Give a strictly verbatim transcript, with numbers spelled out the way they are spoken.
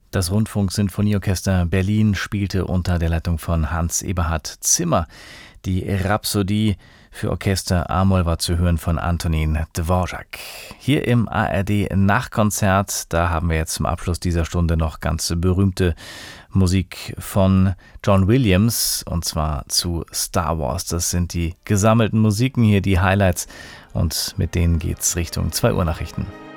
Das Rundfunksinfonieorchester Berlin spielte unter der Leitung von Hans-Eberhard Zimmer die Rhapsodie für Orchester a-Moll war zu hören von Antonin Dvorak. Hier im A R D-Nachkonzert, da haben wir jetzt zum Abschluss dieser Stunde noch ganz berühmte Musik von John Williams, und zwar zu Star Wars. Das sind die gesammelten Musiken hier, die Highlights, und mit denen geht's Richtung zwei Uhr Nachrichten.